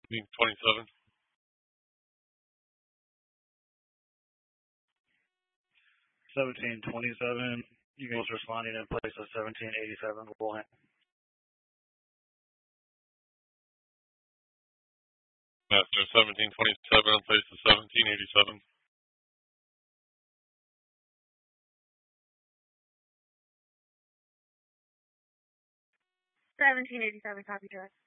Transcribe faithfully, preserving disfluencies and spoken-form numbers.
twenty-seven. seventeen twenty-seven. You guys responding in place of seventeen eighty-seven. Point. Master seventeen twenty-seven in place of seventeen eighty-seven. seventeen eighty-seven, copy, Jack.